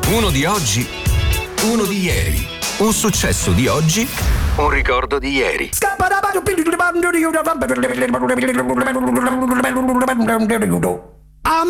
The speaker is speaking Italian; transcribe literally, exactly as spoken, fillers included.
Uno di oggi, uno di ieri. Un successo di oggi, un ricordo di ieri. I'm